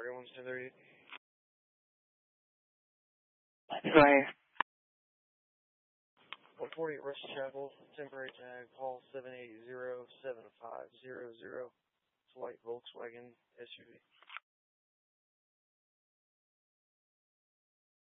3178. Right. 140 Rush Chapel, temporary tag, Paul 7807500. It's a white Volkswagen SUV.